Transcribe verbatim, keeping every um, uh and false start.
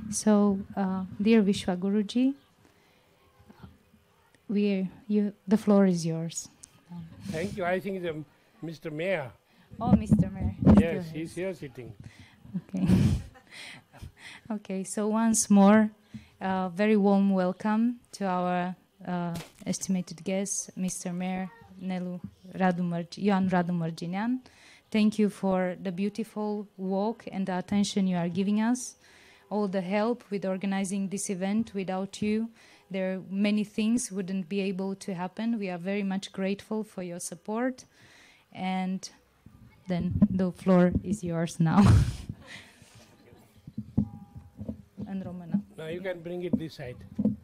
So, uh, dear Vishwa Guruji, we you the floor is yours. Thank you. I think the Mister Mayor. Oh, Mister Mayor. Yes, he's here sitting. Okay. Okay. So once more, uh, very warm welcome to our uh, estimated guest, Mister Mayor Nelu Radumarj, Ioan Radu Marginyan. Thank you for the beautiful walk and the attention you are giving us. All the help with organizing this event. Without you, there are many things wouldn't be able to happen. We are very much grateful for your support. And then the floor is yours now. And Romana. Now you can bring it this side.